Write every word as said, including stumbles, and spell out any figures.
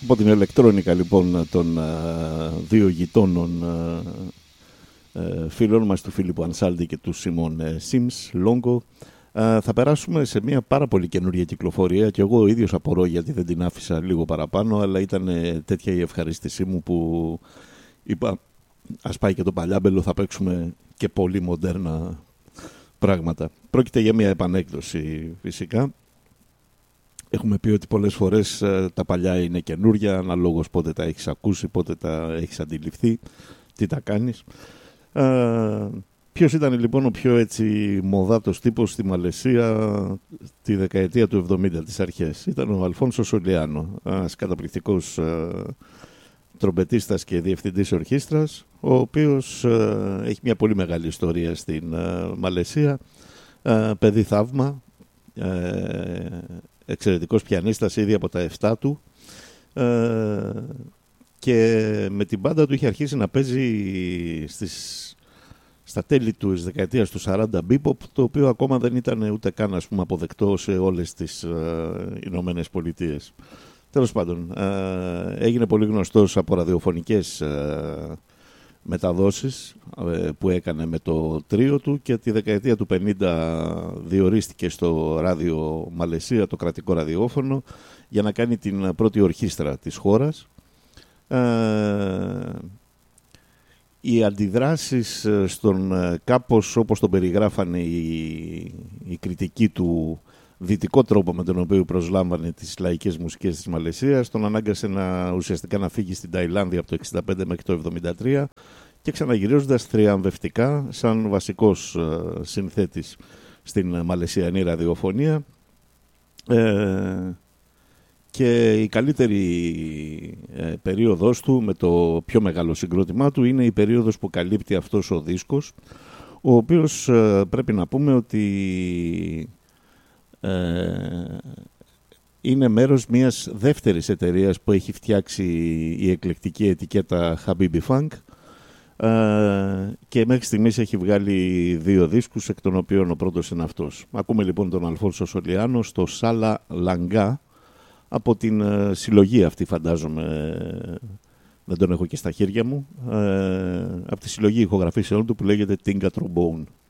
Από την ηλεκτρόνικα λοιπόν των uh, δύο γειτόνων uh, uh, φίλων μας, του Φίλιππου Ανσάλτη και του Σίμον Σιμς Λόγκο, uh, θα περάσουμε σε μια πάρα πολύ καινούργια κυκλοφορία και εγώ ο ίδιος απορώ γιατί δεν την άφησα λίγο παραπάνω, αλλά ήταν uh, τέτοια η ευχαρίστησή μου που είπα ας πάει και το παλιάμπελο, θα παίξουμε και πολύ μοντέρνα πράγματα. Πρόκειται για μια επανέκδοση φυσικά. Έχουμε πει ότι πολλές φορές ε, τα παλιά είναι καινούρια, αναλόγως πότε τα έχεις ακούσει, πότε τα έχεις αντιληφθεί, τι τα κάνεις. Ε, ποιος ήταν λοιπόν ο πιο έτσι μοδάτος τύπος στη Μαλαισία τη δεκαετία του εβδομήντα, τις αρχές? Ήταν ο Αλφόνσο Σολιάνο, ένας καταπληκτικός ε, τρομπετίστας και διευθυντής ορχήστρας, ο οποίος ε, έχει μια πολύ μεγάλη ιστορία στην ε, Μαλαισία, ε, παιδί θαύμα, ε, εξαιρετικός πιανίστας ήδη από τα εφτά του, ε, και με την μπάντα του είχε αρχίσει να παίζει στις, στα τέλη της δεκαετίας του σαράντα bebop, το οποίο ακόμα δεν ήταν ούτε καν ας πούμε, αποδεκτό σε όλες τις ε, Ηνωμένες Πολιτείες. Τέλος πάντων, ε, έγινε πολύ γνωστός από ραδιοφωνικές ε, μεταδόσεις ε, που έκανε με το τρίο του και τη δεκαετία του πενήντα διορίστηκε στο ράδιο Μαλαισία, το κρατικό ραδιόφωνο, για να κάνει την πρώτη ορχήστρα της χώρας. Ε, οι αντιδράσεις στον κάπως όπως τον περιγράφανε οι, οι κριτικοί του δυτικό τρόπο με τον οποίο προσλάμβανε τις λαϊκές μουσικές της Μαλαισίας τον ανάγκασε να, ουσιαστικά να φύγει στην Ταϊλάνδη από το εξήντα πέντε μέχρι το εβδομήντα τρία και ξαναγυρίζοντας θριαμβευτικά σαν βασικός uh, συνθέτης στην μαλαισιανή ραδιοφωνία, ε, και η καλύτερη ε, περίοδος του με το πιο μεγάλο συγκρότημά του είναι η περίοδος που καλύπτει αυτός ο δίσκος, ο οποίος ε, πρέπει να πούμε ότι Ε, είναι μέρος μιας δεύτερης εταιρείας που έχει φτιάξει η εκλεκτική ετικέτα Habibi Funk, ε, και μέχρι στιγμής έχει βγάλει δύο δίσκους, εκ των οποίων ο πρώτος είναι αυτός. Ακούμε λοιπόν τον Αλφόνσο Σολιάνο στο Σάλα Λαγκά, από την ε, συλλογή αυτή φαντάζομαι, ε, δεν τον έχω και στα χέρια μου, ε, από τη συλλογή ηχογραφήσεων του που λέγεται Tinga Trombone.